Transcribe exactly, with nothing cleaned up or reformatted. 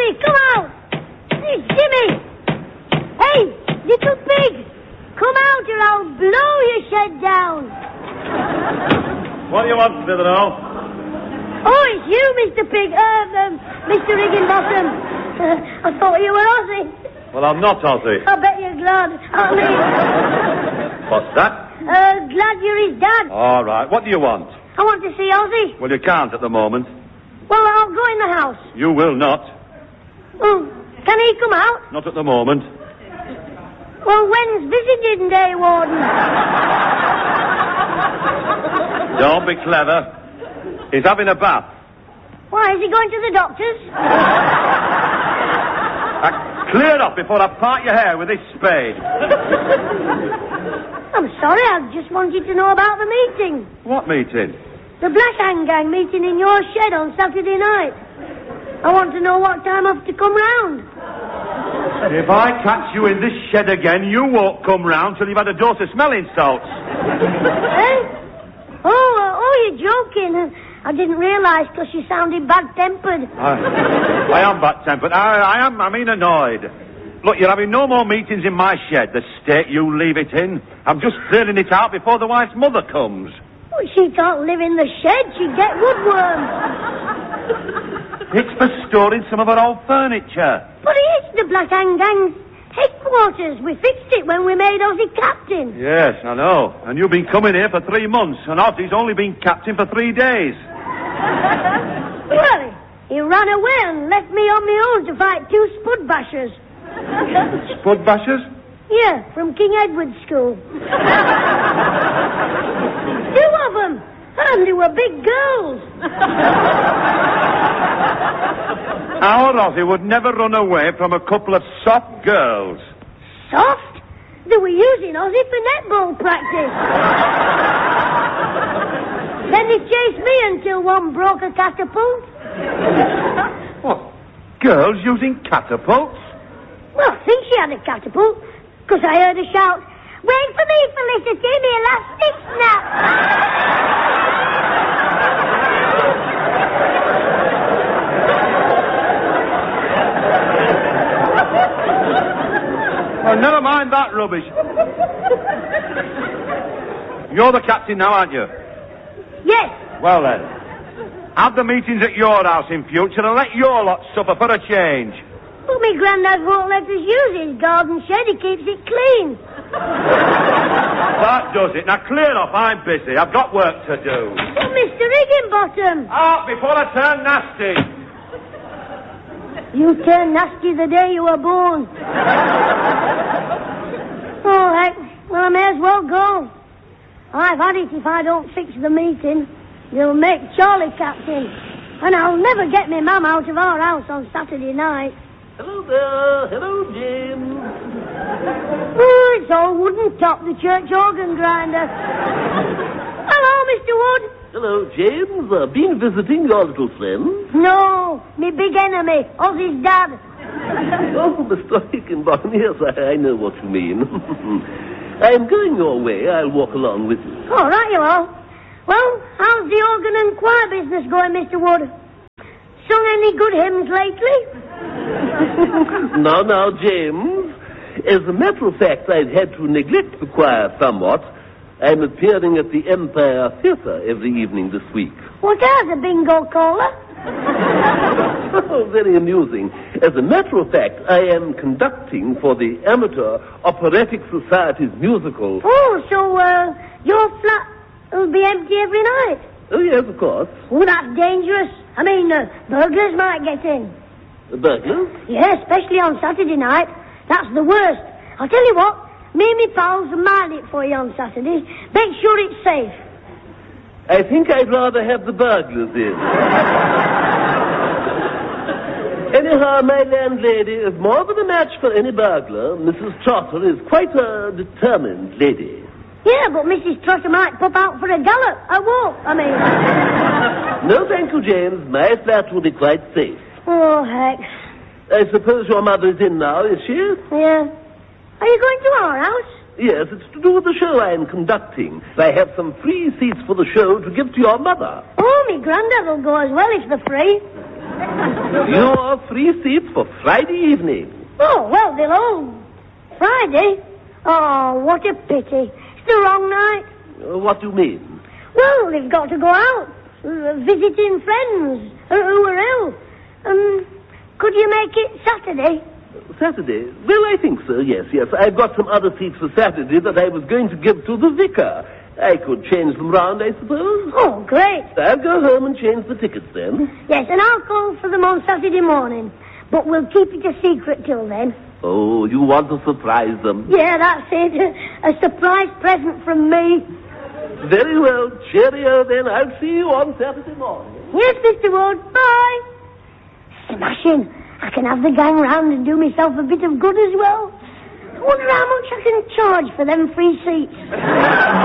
Ozzy, come out! Hey, Jimmy! Hey, little pig! Come out or I'll blow your shed down. What do you want, Slitherall? Oh, it's you, Mister Pig. Uh, um, Mister Higginbottom. Uh, I thought you were Ozzy. Well, I'm not Ozzy. I bet you're glad. I mean... What's that? Uh, glad you're his dad. All right. What do you want? I want to see Ozzy. Well, you can't at the moment. Well, I'll go in the house. You will not. Oh, can he come out? Not at the moment. Well, when's visiting day, Warden? Don't be clever. He's having a bath. Why, is he going to the doctor's? Uh, clear up before I part your hair with this spade. I'm sorry, I just wanted to know about the meeting. What meeting? The Black Hand Gang meeting in your shed on Saturday night. I want to know what time I've to come round. If I catch you in this shed again, you won't come round till you've had a dose of smelling salts. Eh? Oh, uh, oh, you're joking. I didn't realise because you sounded bad-tempered. I, I am bad-tempered. I, I am, I mean, annoyed. Look, you're having no more meetings in my shed, the state you leave it in. I'm just clearing it out before the wife's mother comes. Well, she can't live in the shed. She'd get woodworm. It's for storing some of her old furniture. But it's the Black Hand Gang's headquarters. We fixed it when we made Ozzy captain. Yes, I know. And you've been coming here for three months, and Ozzy's only been captain for three days. Well, he ran away and left me on my own to fight two spud bashers. Spud bashers? Yeah, from King Edward's school. Two of them. And they were big girls. Our Ozzy would never run away from a couple of soft girls. Soft? They were using Ozzy for netball practice. Then they chased me until one broke a catapult. What? Girls using catapults? Well, I think she had a catapult, because I heard her shout, "Wait for me, Felicity, me elastic snap." Well, never mind that rubbish. You're the captain now, aren't you? Yes. Well, then. Have the meetings at your house in future and let your lot suffer for a change. But me granddad won't let us use his garden shed. He keeps it clean. That does it. Now, clear off. I'm busy. I've got work to do. But Mister Higginbottom. Out before I turn nasty. You turned nasty the day you were born. All right. Well, I may as well go. I've had it if I don't fix the meeting. They'll make Charlie captain. And I'll never get me mum out of our house on Saturday night. Hello there. Hello, Jim. Oh, it's all wooden top, the church organ grinder. Hello, Mister Wood. Hello, James. Uh, been visiting your little friend? No, me big enemy, Ozzy's dad. Oh, Mister Higginbottom, yes, I, I know what you mean. I'm going your way. I'll walk along with you. All right, you are. Well, how's the organ and choir business going, Mister Wood? Sung any good hymns lately? Now, now, James. As a matter of fact, I've had to neglect the choir somewhat. I'm appearing at the Empire Theatre every evening this week. What else, a bingo caller? Oh, very amusing. As a matter of fact, I am conducting for the Amateur Operatic Society's musical. Oh, so, uh, your flat will be empty every night? Oh, yes, of course. Oh, that's dangerous. I mean, uh, burglars might get in. The burglars? Yeah, especially on Saturday night. That's the worst. I'll tell you what, me and me pals will mind it for you on Saturday. Make sure it's safe. I think I'd rather have the burglars in. Anyhow, my landlady is more than a match for any burglar. Missus Trotter is quite a determined lady. Yeah, but Missus Trotter might pop out for a gallop. I won't, I mean. No, thank you, James. My flat will be quite safe. Oh, heck. I suppose your mother is in now, is she? Yeah. Are you going to our house? Yes, it's to do with the show I am conducting. I have some free seats for the show to give to your mother. Oh, me granddad will go as well if they're free. Your free seats for Friday evening. Oh, well, they'll all... Friday? Oh, what a pity. It's the wrong night. Uh, what do you mean? Well, they've got to go out, uh, visiting friends uh, who are ill. Um, could you make it Saturday? Saturday? Well, I think so, yes, yes. I've got some other seats for Saturday that I was going to give to the vicar. I could change them round, I suppose. Oh, great. I'll go home and change the tickets then. Yes, and I'll call for them on Saturday morning. But we'll keep it a secret till then. Oh, you want to surprise them? Yeah, that's it. A surprise present from me. Very well. Cheerio, then. I'll see you on Saturday morning. Yes, Mister Wood. Bye. Smashing. I can have the gang round and do myself a bit of good as well. I wonder how much I can charge for them free seats.